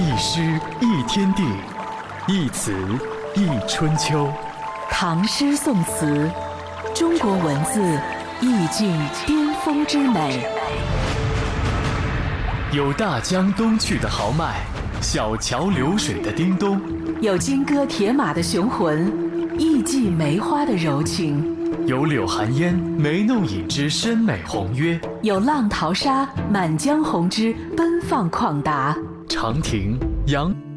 一诗一天地，一词一春秋。 唐诗宋词，中国文字意境巅峰之美。 有大江东去的豪迈，小桥流水的叮咚， 有金戈铁马的雄浑，艺伎梅花的柔情。 有柳寒烟眉弄影之深美宏约， 有浪淘沙满江红之奔放旷达。 长亭、杨